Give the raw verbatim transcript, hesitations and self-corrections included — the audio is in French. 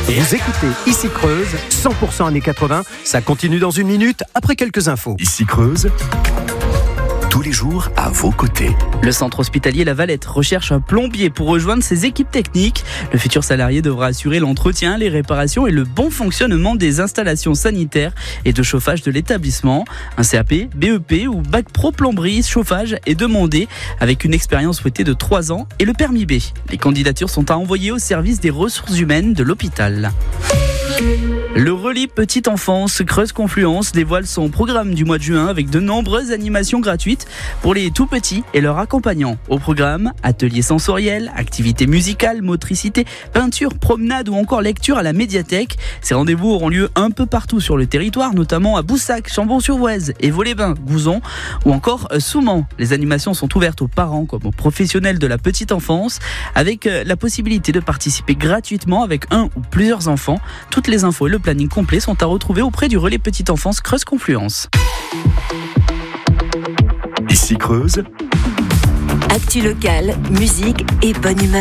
Vous écoutez Ici Creuse, cent pour cent années quatre-vingts. Ça continue dans une minute, après quelques infos. Ici Creuse, tous les jours à vos côtés. Le centre hospitalier La Valette recherche un plombier pour rejoindre ses équipes techniques. Le futur salarié devra assurer l'entretien, les réparations et le bon fonctionnement des installations sanitaires et de chauffage de l'établissement. Un C A P, B E P ou bac pro plomberie, chauffage est demandé avec une expérience souhaitée de trois ans et le permis B. Les candidatures sont à envoyer au service des ressources humaines de l'hôpital. Le Relais Petite Enfance Creuse Confluence dévoile son programme du mois de juin avec de nombreuses animations gratuites pour les tout petits et leurs accompagnants. Au programme, ateliers sensoriels, activités musicales, motricité, peinture, promenade ou encore lecture à la médiathèque. Ces rendez-vous auront lieu un peu partout sur le territoire, notamment à Boussac, Chambon-sur-Voueize, Évaux-les-Bains, Gouzon ou encore Soumans. Les animations sont ouvertes aux parents comme aux professionnels de la petite enfance avec la possibilité de participer gratuitement avec un ou plusieurs enfants. Toutes les infos et le planning complet sont à retrouver auprès du Relais Petite Enfance Creuse Confluence. Ici Creuse, actu locale, musique et bonne humeur.